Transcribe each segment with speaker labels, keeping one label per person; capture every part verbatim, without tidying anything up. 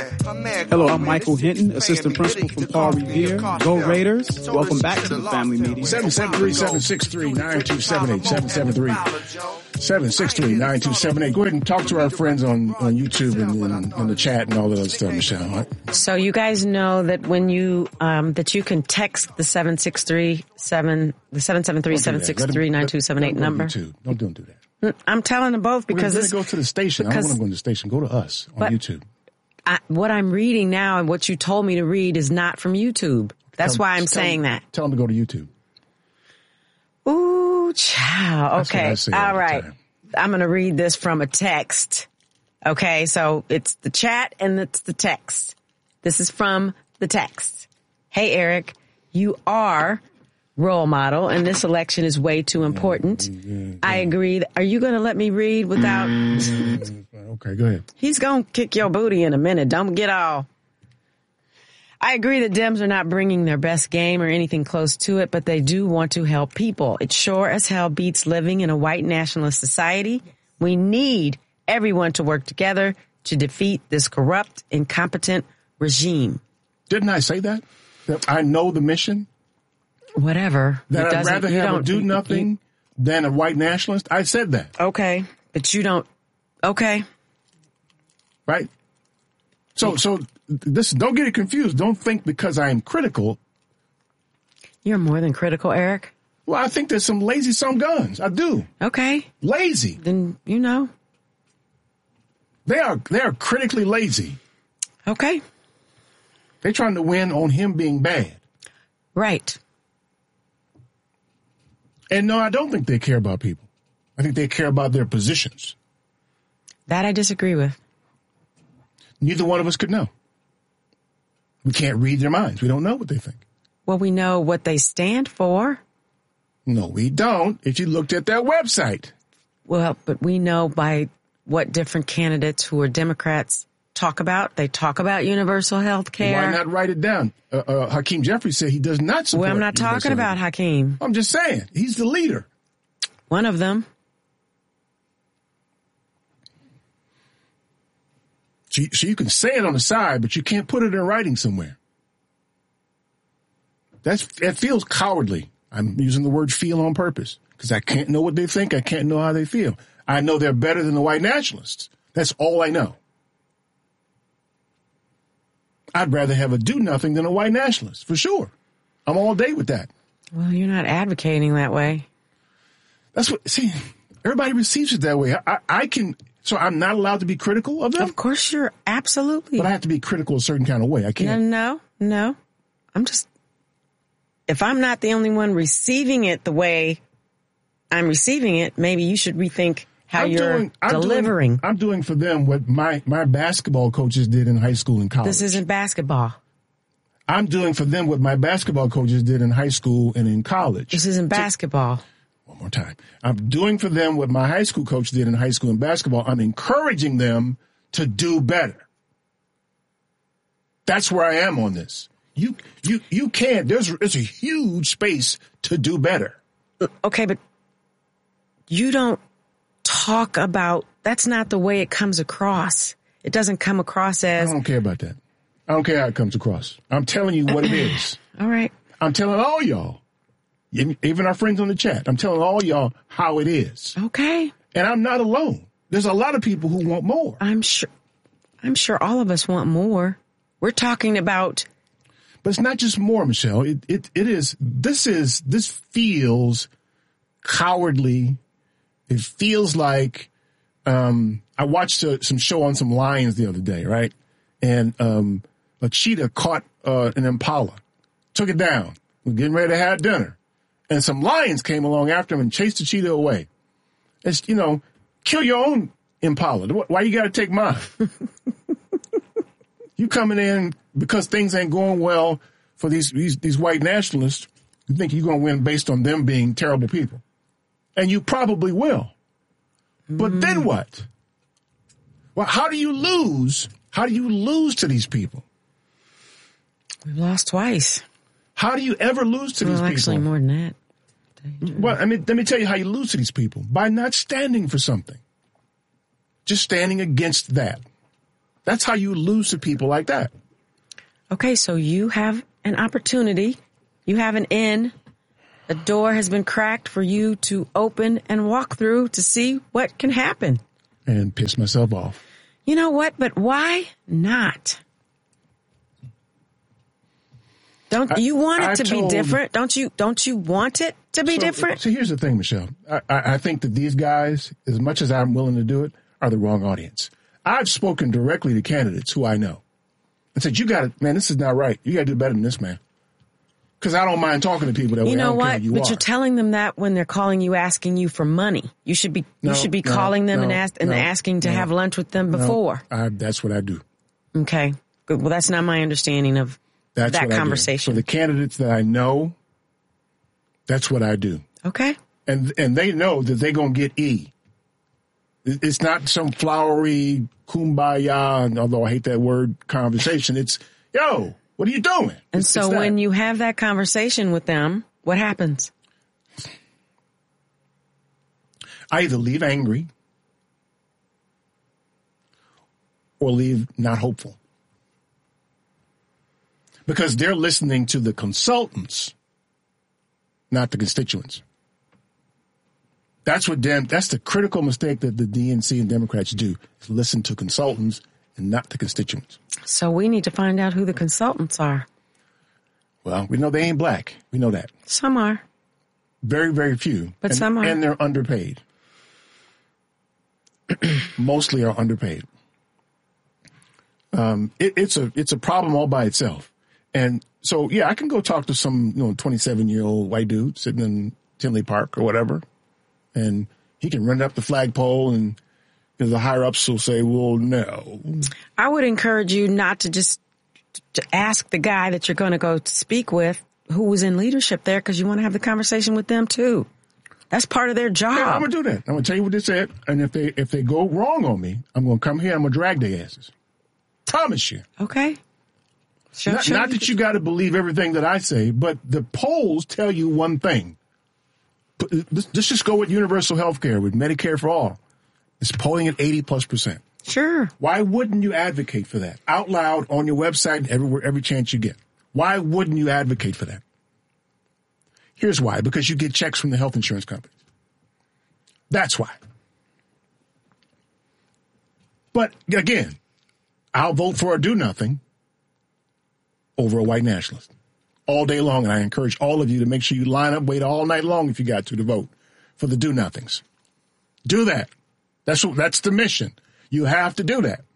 Speaker 1: Hello, I'm Michael Hinton, assistant principal from Paul Revere. Go Raiders. Welcome back to the family meeting.
Speaker 2: seven seven three, seven six three, nine two seven eight. seven seven three, seven six three, nine two seven eight. Go ahead and talk to our friends on, on YouTube and, and, and the chat and all that other stuff, Michelle. Right?
Speaker 3: So you guys know that when you, um, that you can text the seven six three seven, the seven seven three, seven six three, nine two seven eight number.
Speaker 2: Don't do, don't do that.
Speaker 3: I'm telling them both because
Speaker 2: it's go to the station. I don't want to go to the station. Go to us on YouTube.
Speaker 3: I, what I'm reading now and what you told me to read is not from YouTube. That's tell, why I'm saying
Speaker 2: them,
Speaker 3: that.
Speaker 2: Tell them to go to YouTube.
Speaker 3: Ooh, child. Okay. All, all right. I'm going to read this from a text. Okay. So it's the chat and it's the text. This is from the text. Hey, Eric, you are role model, and this election is way too important. Yeah, yeah, yeah. I agree. Are you going to let me read without...
Speaker 2: Okay, go ahead.
Speaker 3: He's going to kick your booty in a minute. Don't get all... I agree that Dems are not bringing their best game or anything close to it, but they do want to help people. It sure as hell beats living in a white nationalist society. We need everyone to work together to defeat this corrupt, incompetent regime.
Speaker 2: Didn't I say that? That I know the mission?
Speaker 3: Whatever.
Speaker 2: That I'd rather have a do nothing you, than a white nationalist. I said that.
Speaker 3: Okay. But you don't. Okay.
Speaker 2: Right? So, so this, don't get it confused. Don't think because I am critical.
Speaker 3: You're more than critical, Eric.
Speaker 2: Well, I think there's some lazy some guns. I do.
Speaker 3: Okay.
Speaker 2: Lazy.
Speaker 3: Then, you know.
Speaker 2: They are, they are critically lazy.
Speaker 3: Okay.
Speaker 2: They're trying to win on him being bad.
Speaker 3: Right.
Speaker 2: And no, I don't think they care about people. I think they care about their positions.
Speaker 3: That I disagree with.
Speaker 2: Neither one of us could know. We can't read their minds. We don't know what they think.
Speaker 3: Well, we know what they stand for.
Speaker 2: No, we don't. If you looked at their website.
Speaker 3: Well, but we know by what different candidates who are Democrats talk about. They talk about universal health care.
Speaker 2: Why not write it down? Uh, uh, Hakeem Jeffries said he does not support.
Speaker 3: Well, I'm not talking about Hakeem.
Speaker 2: I'm just saying. He's the leader.
Speaker 3: One of them.
Speaker 2: So you, so you can say it on the side, but you can't put it in writing somewhere. That's, that feels cowardly. I'm using the word feel on purpose because I can't know what they think. I can't know how they feel. I know they're better than the white nationalists. That's all I know. I'd rather have a do nothing than a white nationalist, for sure. I'm all day with that.
Speaker 3: Well, you're not advocating that way.
Speaker 2: That's what, see, everybody receives it that way. I, I can, so I'm not allowed to be critical of them?
Speaker 3: Of course you're, absolutely.
Speaker 2: But I have to be critical a certain kind of way. I can't.
Speaker 3: No, no, no. I'm just, if I'm not the only one receiving it the way I'm receiving it, maybe you should rethink how
Speaker 2: I'm
Speaker 3: you're
Speaker 2: doing, I'm
Speaker 3: delivering.
Speaker 2: Doing, I'm doing for them what my, my basketball coaches did in high school and college.
Speaker 3: This isn't basketball.
Speaker 2: I'm doing for them what my basketball coaches did in high school and in college.
Speaker 3: This isn't basketball.
Speaker 2: So, one more time. I'm doing for them what my high school coach did in high school and basketball. I'm encouraging them to do better. That's where I am on this. You, you, you can't. There's, there's a huge space to do better.
Speaker 3: Okay, but you don't talk about, that's not the way it comes across. It doesn't come across as...
Speaker 2: I don't care about that. I don't care how it comes across. I'm telling you what it is.
Speaker 3: All right.
Speaker 2: I'm telling all y'all, even our friends on the chat, I'm telling all y'all how it is.
Speaker 3: Okay.
Speaker 2: And I'm not alone. There's a lot of people who want more.
Speaker 3: I'm sure, I'm sure all of us want more. We're talking about...
Speaker 2: But it's not just more, Michelle. It, it, it is, this is, this feels cowardly. It feels like, um, I watched a, some show on some lions the other day, right? And, um, a cheetah caught, uh, an impala, took it down, was getting ready to have dinner. And some lions came along after him and chased the cheetah away. It's, you know, kill your own impala. Why you got to take mine? You coming in because things ain't going well for these, these, these white nationalists. You think you're going to win based on them being terrible people. And you probably will. But mm. then what? Well, how do you lose? How do you lose to these people?
Speaker 3: We've lost twice.
Speaker 2: How do you ever lose to
Speaker 3: well,
Speaker 2: these people?
Speaker 3: Actually, more than that.
Speaker 2: Well, I mean, let me tell you how you lose to these people. By not standing for something. Just standing against that. That's how you lose to people like that.
Speaker 3: Okay, so you have an opportunity. You have an in. A door has been cracked for you to open and walk through to see what can happen.
Speaker 2: And piss myself off.
Speaker 3: You know what? But why not? Don't I, you want it I've to told, be different? Don't you? Don't you want it to be
Speaker 2: so,
Speaker 3: different?
Speaker 2: So here's the thing, Michelle. I, I, I think that these guys, as much as I'm willing to do it, are the wrong audience. I've spoken directly to candidates who I know and said, "You got to, man. This is not right. You got to do better than this, man." Because I don't mind talking to people that way.
Speaker 3: You know
Speaker 2: I don't
Speaker 3: what?
Speaker 2: care who you
Speaker 3: but
Speaker 2: are.
Speaker 3: You're telling them that when they're calling you, asking you for money. You should be you
Speaker 2: no,
Speaker 3: should be
Speaker 2: no,
Speaker 3: calling them
Speaker 2: no,
Speaker 3: and ask and
Speaker 2: no,
Speaker 3: asking to
Speaker 2: no,
Speaker 3: have lunch with them before.
Speaker 2: No, I, that's what I do.
Speaker 3: Okay. Good. Well, that's not my understanding of
Speaker 2: that's
Speaker 3: that
Speaker 2: what
Speaker 3: conversation.
Speaker 2: I do. For the candidates that I know, that's what I do.
Speaker 3: Okay.
Speaker 2: And and they know that they're gonna get E. It's not some flowery kumbaya, although I hate that word, conversation. It's, yo, what are you doing?
Speaker 3: And
Speaker 2: it's,
Speaker 3: so
Speaker 2: it's
Speaker 3: when you have that conversation with them, what happens?
Speaker 2: I either leave angry or leave not hopeful. Because they're listening to the consultants, not the constituents. That's what Dem- that's the critical mistake that the D N C and Democrats do, is listen to consultants and not the constituents.
Speaker 3: So we need to find out who the consultants are.
Speaker 2: Well, we know they ain't black. We know that.
Speaker 3: Some are.
Speaker 2: Very, very few.
Speaker 3: But
Speaker 2: and,
Speaker 3: some are.
Speaker 2: And they're underpaid. Mostly are underpaid. Um, it, it's a it's a problem all by itself. And so, yeah, I can go talk to some, you know, twenty-seven-year-old white dude sitting in Tinley Park or whatever, and he can run up the flagpole, and the higher-ups will say, well, no.
Speaker 3: I would encourage you not to just to ask the guy that you're going to go speak with who was in leadership there, because you want to have the conversation with them, too. That's part of their job.
Speaker 2: Yeah, I'm going to do that. I'm going to tell you what they said, and if they if they go wrong on me, I'm going to come here, I'm going to drag their asses. Promise you.
Speaker 3: Okay. Show,
Speaker 2: not
Speaker 3: show
Speaker 2: not that you got to believe everything that I say, but the polls tell you one thing. Let's just go with universal health care, with Medicare for all. It's polling at eighty plus percent.
Speaker 3: Sure.
Speaker 2: Why wouldn't you advocate for that? Out loud, on your website, everywhere, every chance you get. Why wouldn't you advocate for that? Here's why. Because you get checks from the health insurance companies. That's why. But again, I'll vote for a do-nothing over a white nationalist all day long. And I encourage all of you to make sure you line up, wait all night long if you got to, to vote for the do-nothings. Do that. That's what, that's the mission. You have to do that.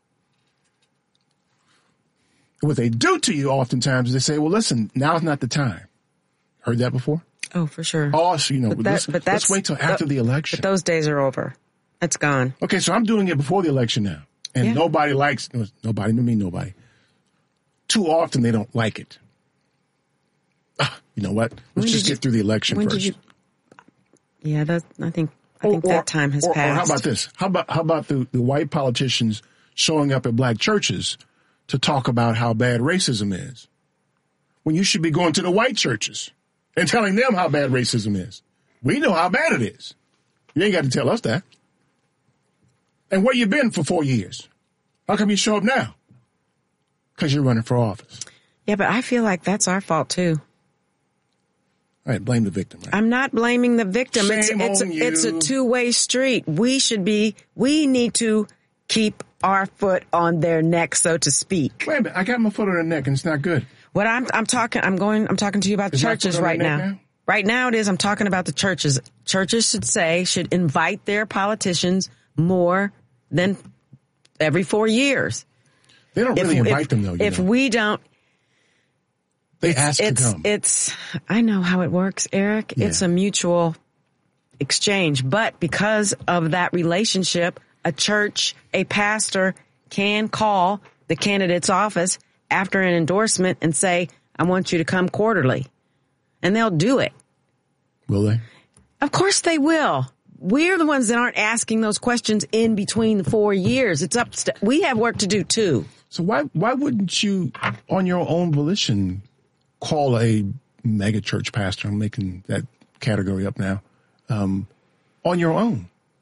Speaker 2: And what they do to you oftentimes is they say, well, listen, now's not the time. Heard that before?
Speaker 3: Oh, for sure.
Speaker 2: Oh, so, you know,
Speaker 3: but that,
Speaker 2: let's,
Speaker 3: but
Speaker 2: let's wait till after the, the election.
Speaker 3: But those days are over. It's gone.
Speaker 2: Okay, so I'm doing it before the election now. And yeah. nobody likes, nobody, I mean nobody. Too often they don't like it. Ah, you know what? Let's when just get you, through the election
Speaker 3: when
Speaker 2: first.
Speaker 3: Did you, yeah, that, I think, I or, think that time has
Speaker 2: or,
Speaker 3: passed.
Speaker 2: Or how about this? How about, how about the, the white politicians showing up at black churches to talk about how bad racism is, when you should be going to the white churches and telling them how bad racism is? We know how bad it is. You ain't got to tell us that. And where you been for four years? How come you show up now? Because you're running for office.
Speaker 3: Yeah, but I feel like that's our fault, too.
Speaker 2: All right, blame the victim. Right?
Speaker 3: I'm not blaming the victim.
Speaker 2: Shame
Speaker 3: it's it's
Speaker 2: on
Speaker 3: a,
Speaker 2: you.
Speaker 3: it's a two-way street. We should be, we need to keep our foot on their neck, so to speak.
Speaker 2: Wait a minute, I got my foot on their neck and it's not good.
Speaker 3: What I'm I'm talking I'm going I'm talking to you about
Speaker 2: is
Speaker 3: churches right now.
Speaker 2: now.
Speaker 3: Right now it is. I'm talking about the churches. Churches should say should invite their politicians more than every four years.
Speaker 2: They don't really
Speaker 3: if,
Speaker 2: invite
Speaker 3: if,
Speaker 2: them though. You
Speaker 3: if
Speaker 2: know.
Speaker 3: we don't,
Speaker 2: they
Speaker 3: it's,
Speaker 2: ask
Speaker 3: it's,
Speaker 2: to come.
Speaker 3: It's I know how it works, Eric.
Speaker 2: Yeah.
Speaker 3: It's a mutual exchange, but because of that relationship, a church, a pastor can call the candidate's office after an endorsement and say, I want you to come quarterly. And they'll do it.
Speaker 2: Will they?
Speaker 3: Of course they will. We're the ones that aren't asking those questions in between the four years. It's up to, we have work to do too.
Speaker 2: So why why wouldn't you, on your own volition, call a mega church pastor? I'm making that category up now. Um, on your own,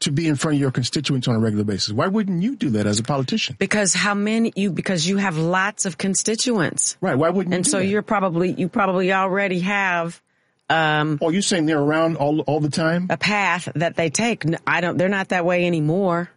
Speaker 2: to be in front of your constituents on a regular basis. Why wouldn't you do that as a politician?
Speaker 3: Because how many you, because you have lots of constituents.
Speaker 2: Right. Why wouldn't you
Speaker 3: And
Speaker 2: do
Speaker 3: so
Speaker 2: that?
Speaker 3: you're probably, you probably already have, um.
Speaker 2: Oh, you're saying they're around all, all the time?
Speaker 3: A path that they take. I don't, they're not that way anymore.